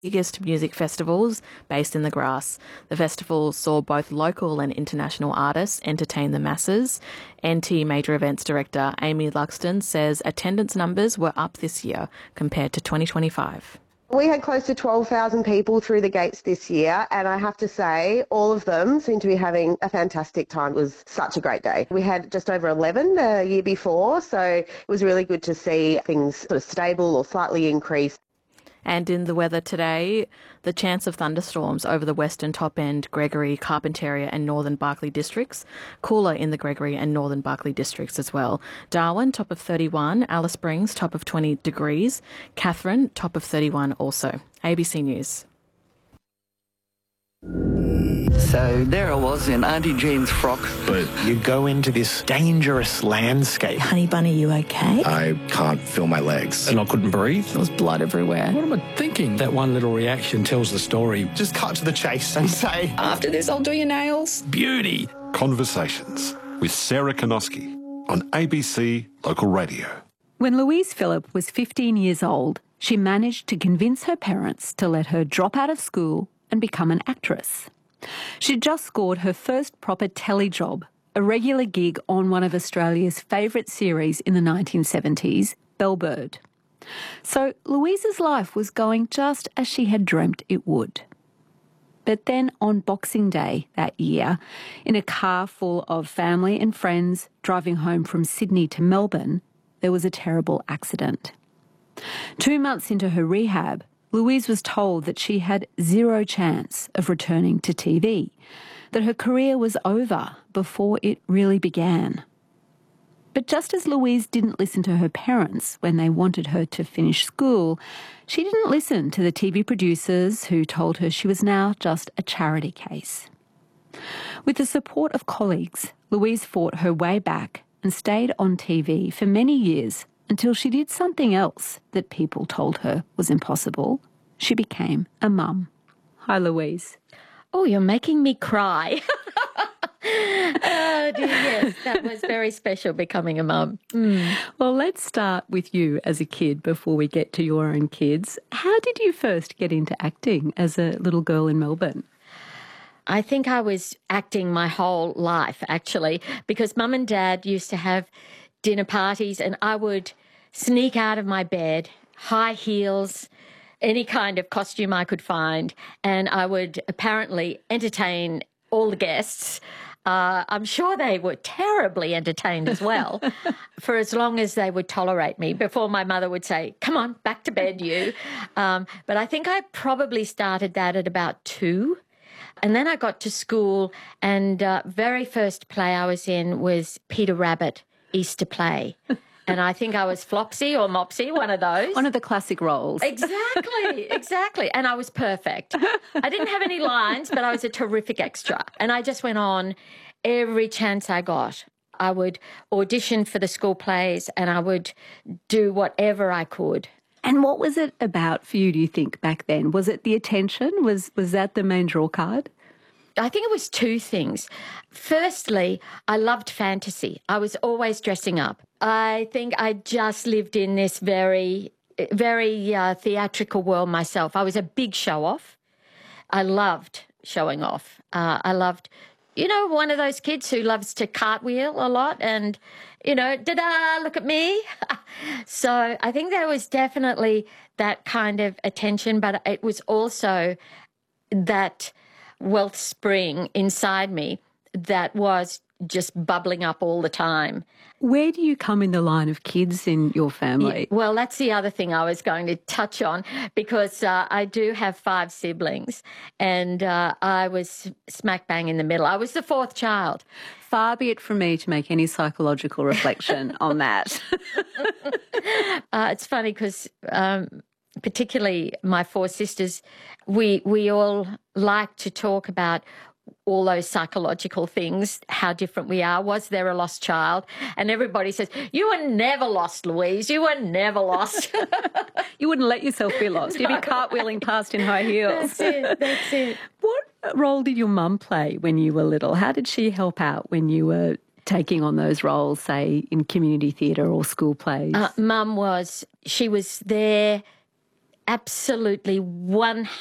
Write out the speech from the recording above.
biggest music festivals based in the grass. The festival saw both local and international artists entertain the masses. NT Major Events Director Amy Luxton says attendance numbers were up this year compared to 2025. We had close to 12,000 people through the gates this year, and I have to say all of them seem to be having a fantastic time. It was such a great day. We had just over 11 the year before, so it was really good to see things sort of stable or slightly increase. And in the weather today, the chance of thunderstorms over the western top end, Gregory, Carpentaria and northern Barkly districts. Cooler in the Gregory and northern Barkly districts as well. Darwin, top of 31. Alice Springs, top of 20 degrees. Katherine, top of 31 also. ABC News. So there I was in Auntie Jean's frock. But you go into this dangerous landscape. Honey Bunny, you okay? I can't feel my legs. And I couldn't breathe. There was blood everywhere. What am I thinking? That one little reaction tells the story. Just cut to the chase and say, After this, I'll do your nails. Beauty. Conversations with Sarah Konoski on ABC Local Radio. When Louise Phillip was 15 years old, she managed to convince her parents to let her drop out of school and become an actress. She'd just scored her first proper telly job, a regular gig on one of Australia's favourite series in the 1970s, Bellbird. So Louise's life was going just as she had dreamt it would. But then on Boxing Day that year, in a car full of family and friends driving home from Sydney to Melbourne, there was a terrible accident. 2 months into her rehab, Louise was told that she had zero chance of returning to TV, that her career was over before it really began. But just as Louise didn't listen to her parents when they wanted her to finish school, she didn't listen to the TV producers who told her she was now just a charity case. With the support of colleagues, Louise fought her way back and stayed on TV for many years until she did something else that people told her was impossible. She became a mum. Hi, Louise. Oh, you're making me cry. Oh, dear, yes, that was very special, becoming a mum. Well, let's start with you as a kid before we get to your own kids. How did you first get into acting as a little girl in Melbourne? I think I was acting my whole life, actually, because Mum and Dad used to have dinner parties and I would sneak out of my bed, high heels, any kind of costume I could find, and I would apparently entertain all the guests. I'm sure they were terribly entertained as well for as long as they would tolerate me before my mother would say, come on, back to bed, you. But I think I probably started that at about 2. And then I got to school and very first play I was in was Peter Rabbit, Easter Play. And I think I was Flopsy or Mopsy, one of those. One of the classic roles. Exactly. And I was perfect. I didn't have any lines, but I was a terrific extra. And I just went on every chance I got. I would audition for the school plays and I would do whatever I could. And what was it about for you, do you think, back then? Was it the attention? Was that the main draw card? I think it was 2 things. Firstly, I loved fantasy. I was always dressing up. I think I just lived in this very, very theatrical world myself. I was a big show-off. I loved showing off. I loved, one of those kids who loves to cartwheel a lot and, da-da, look at me. So I think there was definitely that kind of attention, but it was also that wealth spring inside me that was just bubbling up all the time. Where do you come in the line of kids in your family? Yeah, well, that's the other thing I was going to touch on because I do have 5 siblings and I was smack bang in the middle. I was the 4th child. Far be it from me to make any psychological reflection on that. It's funny because particularly my 4 sisters, we all like to talk about all those psychological things, how different we are. Was there a lost child? And everybody says, you were never lost, Louise. You were never lost. You wouldn't let yourself be lost. You'd be cartwheeling past in high heels. That's it. What role did your mum play when you were little? How did she help out when you were taking on those roles, say, in community theatre or school plays? Mum she was there absolutely 100%